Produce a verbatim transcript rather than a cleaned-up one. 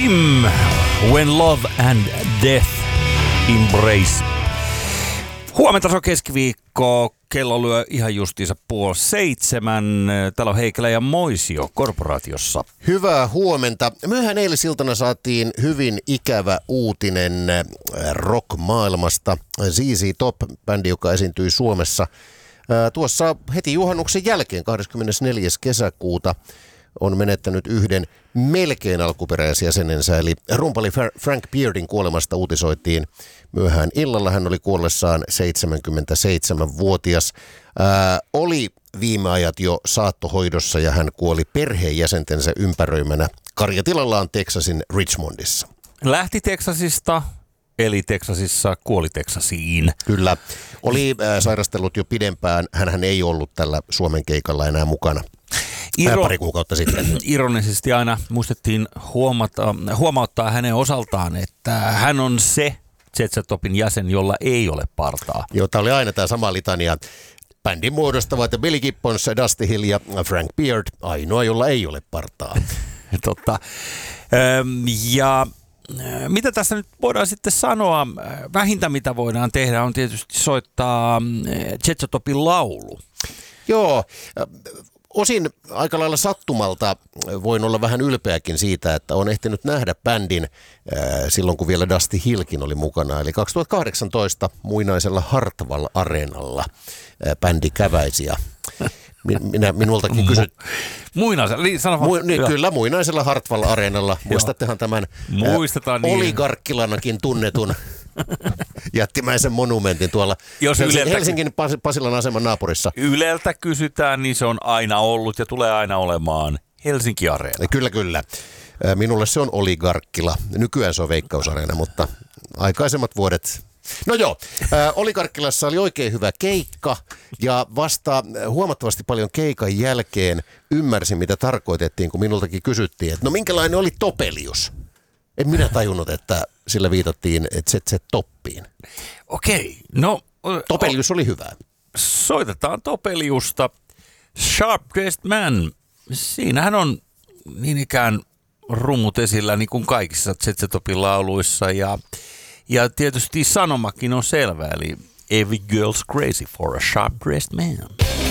Tim, When Love and Death Embrace. Huomenta, se on keskiviikko. Kello lyö ihan justiinsa puoli seitsemän. Täällä on Heikelä ja Moisio Korporaatiossa. Hyvää huomenta. Myöhään eilisiltana saatiin hyvin ikävä uutinen rock-maailmasta. Z Z Top, bändi, joka esiintyi Suomessa tuossa heti juhannuksen jälkeen, kahdeskymmenesneljäs kesäkuuta, on menettänyt yhden melkein alkuperäisjäsenensä, eli rumpali Frank Beardin kuolemasta uutisoitiin myöhään illalla. Hän oli kuollessaan seitsemänkymmentäseitsemänvuotias. Ää, oli viime ajat jo saattohoidossa ja hän kuoli perheenjäsentensä ympäröimänä karjatilallaan Texasin Richmondissa. Lähti Texasista, eli Texasissa, kuoli Texasiin. Kyllä. Oli ää, sairastellut jo pidempään. Hänhän ei ollut tällä Suomen keikalla enää mukana. Iro- pari kuukautta sitten. Ironisesti aina muistettiin huomata, huomauttaa hänen osaltaan, että hän on se Z Z Topin jäsen, jolla ei ole partaa. Joo, tämä oli aina tämä sama litania. Bändin muodostavat Billy Gibbons, Dusty Hill ja Frank Beard, ainoa, jolla ei ole partaa. Totta. Ja mitä tässä nyt voidaan sitten sanoa? Vähintä mitä voidaan tehdä on tietysti soittaa Z Z Topin laulu. Joo, osin aika lailla sattumalta voin olla vähän ylpeäkin siitä, että on ehtinyt nähdä bändin silloin, kun vielä Dusty Hillkin oli mukana. Eli kaksituhattakahdeksantoista muinaisella Hartwall-areenalla bändi käväisi ja minä, minultakin kysyt... Muinaisella, niin sano Mu, niin, kyllä, muinaisella Hartwall-areenalla. Muistattehan tämän niin. oligarkkilanakin tunnetun jättimäisen monumentin tuolla Jos Helsingin, Yleltä, Helsingin Pasilan aseman naapurissa. Yleltä kysytään, niin se on aina ollut ja tulee aina olemaan Helsinki-areena. Kyllä, kyllä. Minulle se on oligarkkila. Nykyään se on Veikkausareena, mutta aikaisemmat vuodet... No joo, äh, Oligarkkilassa oli oikein hyvä keikka ja vasta huomattavasti paljon keikan jälkeen ymmärsin, mitä tarkoitettiin, kun minultakin kysyttiin, että no minkälainen oli Topelius? En minä tajunnut, että sillä viitattiin Z Z Toppiin. Okei, no... Topelius oli hyvä. Soitetaan Topeliusta. Sharp Dressed Man. Siinähän on niin ikään rummut esillä niin kuin kaikissa Z Z Topin lauluissa ja... Ja tietysti sanomakin on selvä, eli every girl's crazy for a sharp-dressed man.